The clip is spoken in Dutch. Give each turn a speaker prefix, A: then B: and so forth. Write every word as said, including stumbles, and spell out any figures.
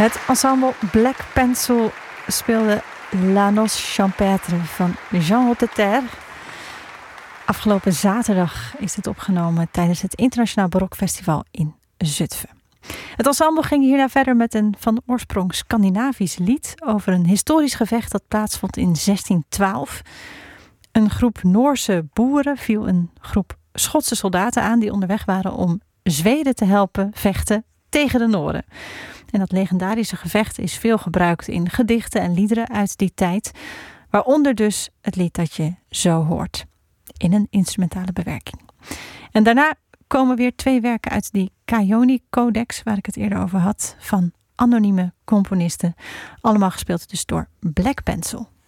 A: Het ensemble Black Pencil speelde La Noce Champêtre van Jean Hotteterre. Afgelopen zaterdag is dit opgenomen tijdens het Internationaal Barokfestival in Zutphen. Het ensemble ging hierna verder met een van oorsprong Scandinavisch lied over een historisch gevecht dat plaatsvond in zestien twaalf. Een groep Noorse boeren viel een groep Schotse soldaten aan die onderweg waren om Zweden te helpen vechten tegen de Nooren. En dat legendarische gevecht is veel gebruikt in gedichten en liederen uit die tijd, waaronder dus het lied dat je zo hoort, in een instrumentale bewerking. En daarna komen weer twee werken uit die Kayoni-codex, waar ik het eerder over had, van anonieme componisten. Allemaal gespeeld dus door Black Pencil.